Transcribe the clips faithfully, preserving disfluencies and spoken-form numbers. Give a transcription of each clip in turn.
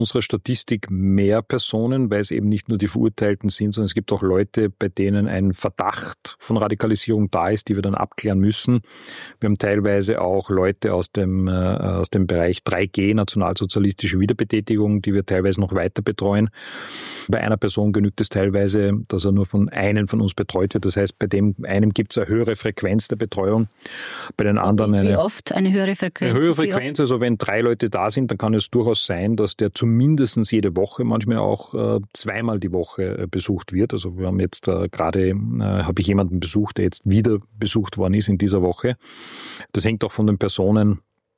unserer Statistik mehr Personen, weil es eben nicht nur die Verurteilten sind, sondern es gibt auch Leute, bei denen ein Verdacht von Radikalisierung da ist, die wir dann abklären müssen. Wir haben teilweise auch Leute aus dem, äh, aus dem Bereich drei G, nationalsozialistische Wiederbetätigung, die wir teilweise noch weiter betreuen. Bei einer Person genügt es teilweise, dass er nur von einem von uns betreut wird. Das heißt, bei dem einem gibt es eine höhere Frequenz der Betreuung, bei den anderen eine... Wie oft eine höhere Frequenz? Eine höhere Frequenz, also wenn drei Leute da sind, dann kann es durchaus sein, dass der mindestens jede Woche, manchmal auch äh, zweimal die Woche äh, besucht wird. Also wir haben jetzt äh, gerade, äh, habe ich jemanden besucht, der jetzt wieder besucht worden ist in dieser Woche. Das hängt auch von den Personen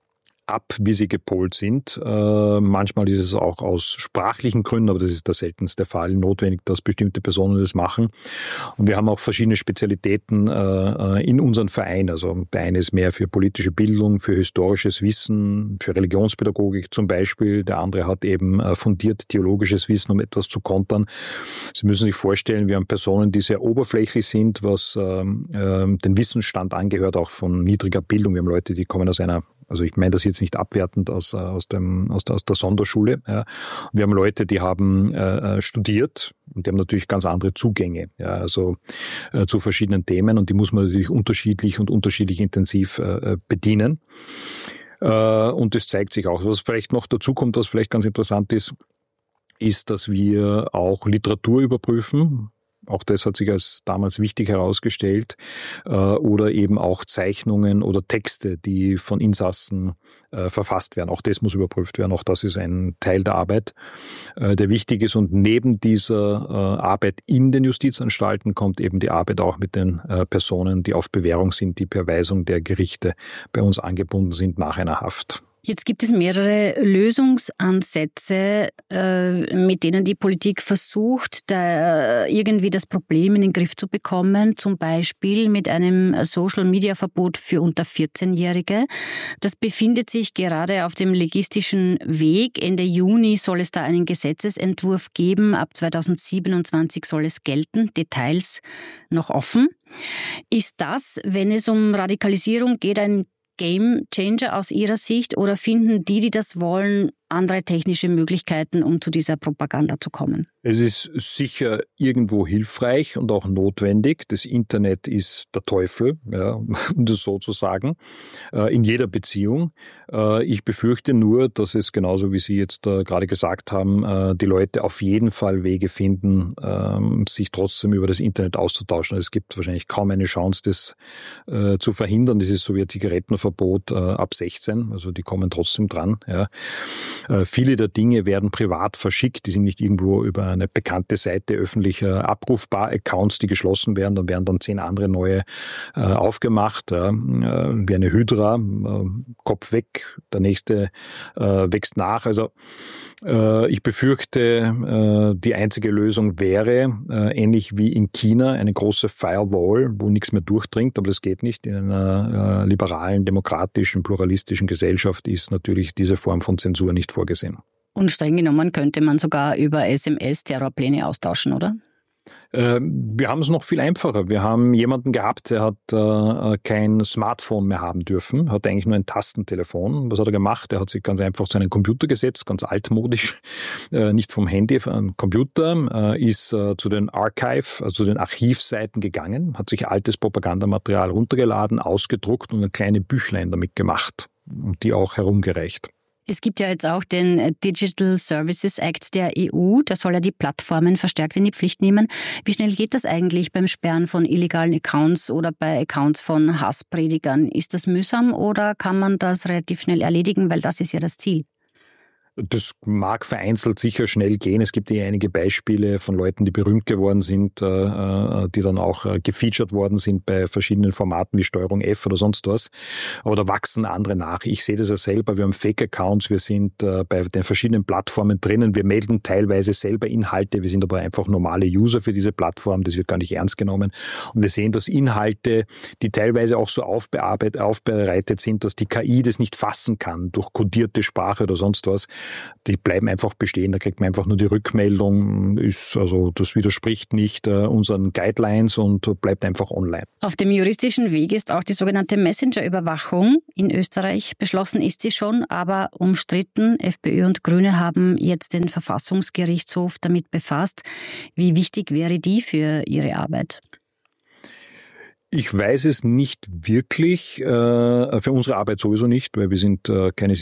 ab, wie sie gepolt sind. Äh, manchmal ist es auch aus sprachlichen Gründen, aber das ist der seltenste Fall, notwendig, dass bestimmte Personen das machen. Und wir haben auch verschiedene Spezialitäten äh, in unserem Verein. Also der eine ist mehr für politische Bildung, für historisches Wissen, für Religionspädagogik zum Beispiel. Der andere hat eben äh, fundiert theologisches Wissen, um etwas zu kontern. Sie müssen sich vorstellen, wir haben Personen, die sehr oberflächlich sind, was äh, äh, den Wissensstand angehört, auch von niedriger Bildung. Wir haben Leute, die kommen aus einer, also ich meine das jetzt nicht abwertend aus, aus, dem, aus, der, aus der Sonderschule. Ja. Wir haben Leute, die haben äh, studiert und die haben natürlich ganz andere Zugänge, ja, also äh, zu verschiedenen Themen, und die muss man natürlich unterschiedlich und unterschiedlich intensiv äh, bedienen. Äh, und das zeigt sich auch. Was vielleicht noch dazu kommt, was vielleicht ganz interessant ist, ist, dass wir auch Literatur überprüfen. Auch das hat sich als damals wichtig herausgestellt, äh, oder eben auch Zeichnungen oder Texte, die von Insassen äh, verfasst werden. Auch das muss überprüft werden. Auch das ist ein Teil der Arbeit, äh, der wichtig ist. Und neben dieser äh, Arbeit in den Justizanstalten kommt eben die Arbeit auch mit den äh, Personen, die auf Bewährung sind, die per Weisung der Gerichte bei uns angebunden sind nach einer Haft. Jetzt gibt es mehrere Lösungsansätze, äh, mit denen die Politik versucht, da irgendwie das Problem in den Griff zu bekommen. Zum Beispiel mit einem Social-Media-Verbot für unter vierzehnjährige. Das befindet sich gerade auf dem legistischen Weg. Ende Juni soll es da einen Gesetzesentwurf geben. Ab zweitausendsiebenundzwanzig soll es gelten. Details noch offen. Ist das, wenn es um Radikalisierung geht, ein Game Changer aus Ihrer Sicht, oder finden die, die das wollen, andere technische Möglichkeiten, um zu dieser Propaganda zu kommen? Es ist sicher irgendwo hilfreich und auch notwendig. Das Internet ist der Teufel, ja, um das so zu sagen, in jeder Beziehung. Ich befürchte nur, dass es genauso wie Sie jetzt gerade gesagt haben, die Leute auf jeden Fall Wege finden, sich trotzdem über das Internet auszutauschen. Es gibt wahrscheinlich kaum eine Chance, das zu verhindern. Das ist so wie ein Zigarettenverbot ab sechzehn, also die kommen trotzdem dran. Ja. Viele der Dinge werden privat verschickt, die sind nicht irgendwo über eine bekannte Seite öffentlicher abrufbar, Accounts, die geschlossen werden, dann werden dann zehn andere neue äh, aufgemacht, äh, wie eine Hydra, äh, Kopf weg, der nächste äh, wächst nach. Also äh, ich befürchte, äh, die einzige Lösung wäre, äh, ähnlich wie in China, eine große Firewall, wo nichts mehr durchdringt, aber das geht nicht. In einer äh, liberalen, demokratischen, pluralistischen Gesellschaft ist natürlich diese Form von Zensur nicht vorgesehen. Und streng genommen könnte man sogar über S M S Terrorpläne austauschen, oder? Äh, wir haben es noch viel einfacher. Wir haben jemanden gehabt, der hat äh, kein Smartphone mehr haben dürfen, hat eigentlich nur ein Tastentelefon. Was hat er gemacht? Er hat sich ganz einfach zu einem Computer gesetzt, ganz altmodisch, äh, nicht vom Handy, vom Computer, äh, ist äh, zu den Archive, also zu den Archivseiten gegangen, hat sich altes Propagandamaterial runtergeladen, ausgedruckt und ein kleines Büchlein damit gemacht und die auch herumgereicht. Es gibt ja jetzt auch den Digital Services Act der E U, der soll ja die Plattformen verstärkt in die Pflicht nehmen. Wie schnell geht das eigentlich beim Sperren von illegalen Accounts oder bei Accounts von Hasspredigern? Ist das mühsam oder kann man das relativ schnell erledigen, weil das ist ja das Ziel? Das mag vereinzelt sicher schnell gehen. Es gibt ja einige Beispiele von Leuten, die berühmt geworden sind, die dann auch gefeatured worden sind bei verschiedenen Formaten wie Steuerung F oder sonst was. Aber da wachsen andere nach. Ich sehe das ja selber. Wir haben Fake-Accounts. Wir sind bei den verschiedenen Plattformen drinnen. Wir melden teilweise selber Inhalte. Wir sind aber einfach normale User für diese Plattform. Das wird gar nicht ernst genommen. Und wir sehen, dass Inhalte, die teilweise auch so aufbearbeitet, aufbereitet sind, dass die K I das nicht fassen kann durch kodierte Sprache oder sonst was, die bleiben einfach bestehen. Da kriegt man einfach nur die Rückmeldung, ist, also das widerspricht nicht äh, unseren Guidelines und bleibt einfach online. Auf dem juristischen Weg ist auch die sogenannte Messenger-Überwachung in Österreich. Beschlossen ist sie schon, aber umstritten. FPÖ und Grüne haben jetzt den Verfassungsgerichtshof damit befasst. Wie wichtig wäre die für Ihre Arbeit? Ich weiß es nicht wirklich, äh, für unsere Arbeit sowieso nicht, weil wir sind äh, keine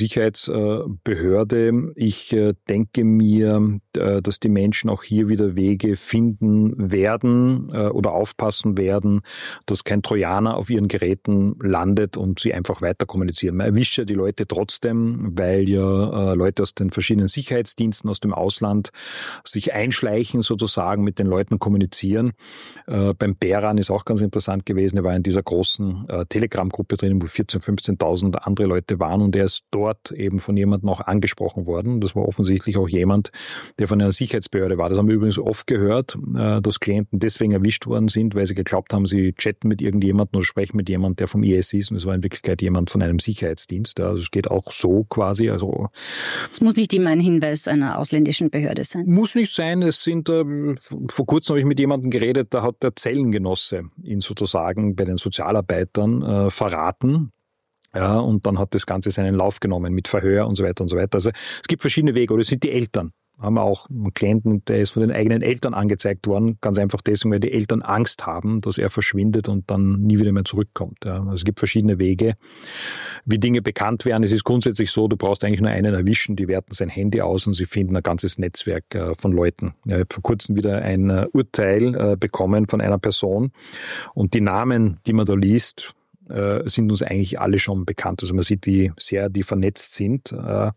Sicherheitsbehörde. Ich äh, denke mir, äh, dass die Menschen auch hier wieder Wege finden werden äh, oder aufpassen werden, dass kein Trojaner auf ihren Geräten landet und sie einfach weiter kommunizieren. Man erwischt ja die Leute trotzdem, weil ja äh, Leute aus den verschiedenen Sicherheitsdiensten aus dem Ausland sich einschleichen, sozusagen mit den Leuten kommunizieren. Äh, beim Beran ist auch ganz interessant gewesen. Er war in dieser großen äh, Telegram-Gruppe drin, wo vierzehntausend, fünfzehntausend andere Leute waren und er ist dort eben von jemandem auch angesprochen worden. Das war offensichtlich auch jemand, der von einer Sicherheitsbehörde war. Das haben wir übrigens oft gehört, äh, dass Klienten deswegen erwischt worden sind, weil sie geglaubt haben, sie chatten mit irgendjemandem oder sprechen mit jemandem, der vom I S ist und es war in Wirklichkeit jemand von einem Sicherheitsdienst. Ja, also es geht auch so quasi. Also es muss nicht immer ein Hinweis einer ausländischen Behörde sein. Muss nicht sein. Es sind, äh, vor kurzem habe ich mit jemandem geredet, da hat der Zellengenosse ihn sozusagen bei den Sozialarbeitern äh, verraten. Ja, und dann hat das Ganze seinen Lauf genommen mit Verhör und so weiter und so weiter. Also es gibt verschiedene Wege. Oder es sind die Eltern. Haben wir auch einen Klienten, der ist von den eigenen Eltern angezeigt worden. Ganz einfach deswegen, weil die Eltern Angst haben, dass er verschwindet und dann nie wieder mehr zurückkommt. Ja, also es gibt verschiedene Wege, wie Dinge bekannt werden. Es ist grundsätzlich so, du brauchst eigentlich nur einen erwischen, die werten sein Handy aus und sie finden ein ganzes Netzwerk äh, von Leuten. Ja, ich habe vor kurzem wieder ein äh, Urteil äh, bekommen von einer Person und die Namen, die man da liest, sind uns eigentlich alle schon bekannt. Also man sieht, wie sehr die vernetzt sind äh,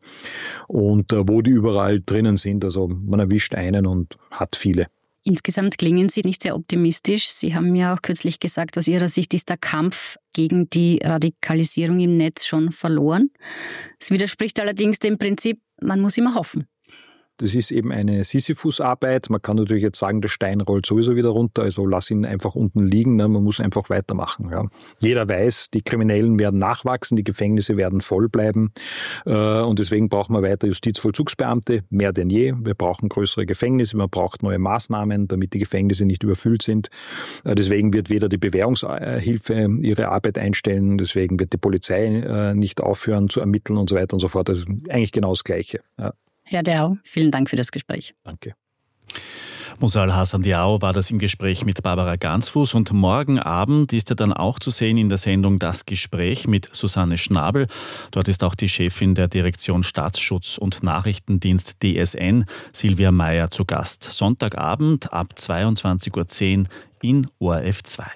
und äh, wo die überall drinnen sind. Also man erwischt einen und hat viele. Insgesamt klingen Sie nicht sehr optimistisch. Sie haben ja auch kürzlich gesagt, aus Ihrer Sicht ist der Kampf gegen die Radikalisierung im Netz schon verloren. Es widerspricht allerdings dem Prinzip, man muss immer hoffen. Das ist eben eine Sisyphus-Arbeit. Man kann natürlich jetzt sagen, der Stein rollt sowieso wieder runter, also lass ihn einfach unten liegen. Man muss einfach weitermachen. Ja. Jeder weiß, die Kriminellen werden nachwachsen, die Gefängnisse werden voll bleiben und deswegen brauchen wir weiter Justizvollzugsbeamte, mehr denn je. Wir brauchen größere Gefängnisse, man braucht neue Maßnahmen, damit die Gefängnisse nicht überfüllt sind. Deswegen wird weder die Bewährungshilfe ihre Arbeit einstellen, deswegen wird die Polizei nicht aufhören zu ermitteln und so weiter und so fort. Das ist eigentlich genau das Gleiche. Ja. Herr Diao, vielen Dank für das Gespräch. Danke. Musal Hassan Diao war das im Gespräch mit Barbara Gansfuß und morgen Abend ist er dann auch zu sehen in der Sendung Das Gespräch mit Susanne Schnabel. Dort ist auch die Chefin der Direktion Staatsschutz und Nachrichtendienst D S N, Silvia Meyer, zu Gast. Sonntagabend ab zweiundzwanzig Uhr zehn in O R F zwei.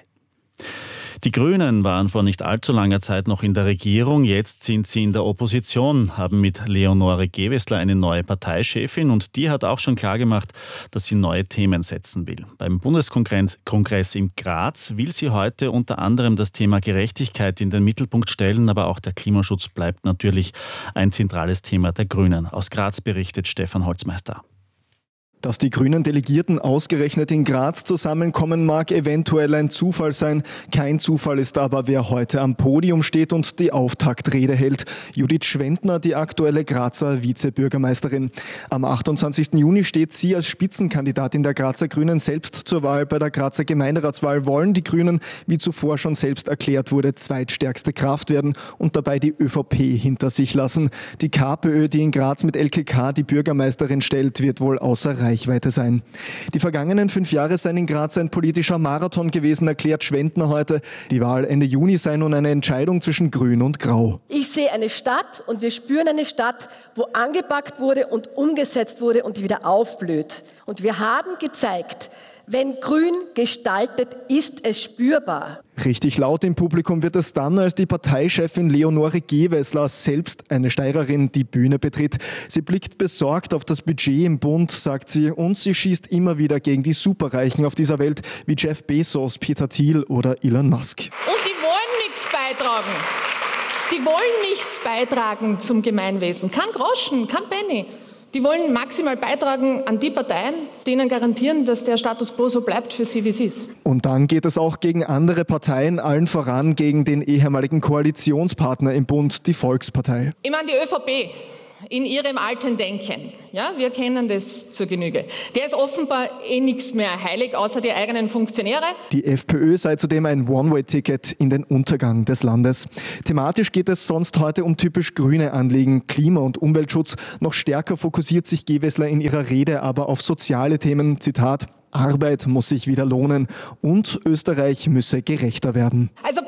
Die Grünen waren vor nicht allzu langer Zeit noch in der Regierung, jetzt sind sie in der Opposition, haben mit Leonore Gewessler eine neue Parteichefin und die hat auch schon klargemacht, dass sie neue Themen setzen will. Beim Bundeskongress in Graz will sie heute unter anderem das Thema Gerechtigkeit in den Mittelpunkt stellen, aber auch der Klimaschutz bleibt natürlich ein zentrales Thema der Grünen. Aus Graz berichtet Stefan Holzmeister. Dass die grünen Delegierten ausgerechnet in Graz zusammenkommen, mag eventuell ein Zufall sein. Kein Zufall ist aber, wer heute am Podium steht und die Auftaktrede hält. Judith Schwendner, die aktuelle Grazer Vizebürgermeisterin. Am achtundzwanzigsten Juni steht sie als Spitzenkandidatin der Grazer Grünen selbst zur Wahl. Bei der Grazer Gemeinderatswahl wollen die Grünen, wie zuvor schon selbst erklärt wurde, zweitstärkste Kraft werden und dabei die ÖVP hinter sich lassen. Die KPÖ, die in Graz mit L K K die Bürgermeisterin stellt, wird wohl außer Reichweite Reichweite sein. Die vergangenen fünf Jahre seien in Graz ein politischer Marathon gewesen, erklärt Schwendner heute. Die Wahl Ende Juni sei nun eine Entscheidung zwischen Grün und Grau. Ich sehe eine Stadt und wir spüren eine Stadt, wo angepackt wurde und umgesetzt wurde und die wieder aufblüht. Und wir haben gezeigt, wenn Grün gestaltet, ist es spürbar. Richtig laut im Publikum wird es dann, als die Parteichefin Leonore Gewessler, selbst eine Steirerin, die Bühne betritt. Sie blickt besorgt auf das Budget im Bund, sagt sie, und sie schießt immer wieder gegen die Superreichen auf dieser Welt, wie Jeff Bezos, Peter Thiel oder Elon Musk. Und die wollen nichts beitragen. Die wollen nichts beitragen zum Gemeinwesen. Kein Groschen, kein Penny. Die wollen maximal beitragen an die Parteien, die ihnen garantieren, dass der Status quo so bleibt für sie, wie es ist. Und dann geht es auch gegen andere Parteien, allen voran gegen den ehemaligen Koalitionspartner im Bund, die Volkspartei. Ich meine, die ÖVP in ihrem alten Denken. Ja, wir kennen das zur Genüge. Der ist offenbar eh nichts mehr heilig, außer die eigenen Funktionäre. Die FPÖ sei zudem ein One-Way-Ticket in den Untergang des Landes. Thematisch geht es sonst heute um typisch grüne Anliegen, Klima- und Umweltschutz. Noch stärker fokussiert sich Gewessler in ihrer Rede aber auf soziale Themen. Zitat: Arbeit muss sich wieder lohnen und Österreich müsse gerechter werden. Also